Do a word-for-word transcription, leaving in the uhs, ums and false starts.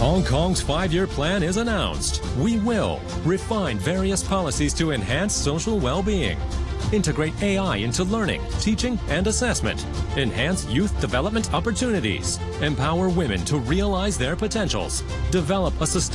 Hong Kong's five-year plan is announced. We will refine various policies to enhance social well-being, integrate A I into learning, teaching, and assessment, enhance youth development opportunities, empower women to realize their potentials, develop a sustainable